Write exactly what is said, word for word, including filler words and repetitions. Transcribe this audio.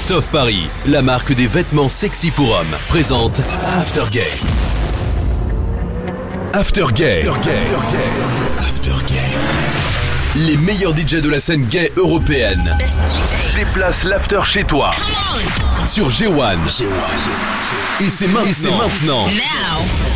Toff Paris, la marque des vêtements sexy pour hommes, présente After Gay. After Gay. After Gay. Les meilleurs D J de la scène gay européenne déplacent l'after chez toi sur G un. Et c'est maintenant. Et c'est maintenant.